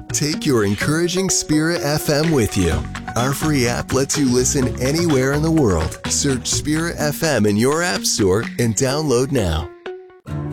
Take your encouraging Spirit FM with you. Our free app lets you listen anywhere in the world. Search Spirit FM in your app store and download now.